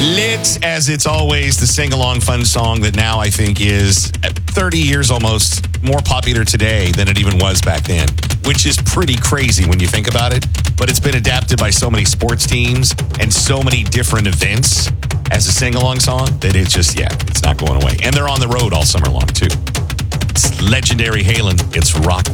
Lit as it's always, the sing-along fun song that now I think is 30 years almost more popular today than it even was back then, which is pretty crazy when you think about it. But it's been adapted by so many sports teams and so many different events as a sing-along song that it's just, it's not going away. And they're on the road all summer long, too. It's legendary Halen. It's Rock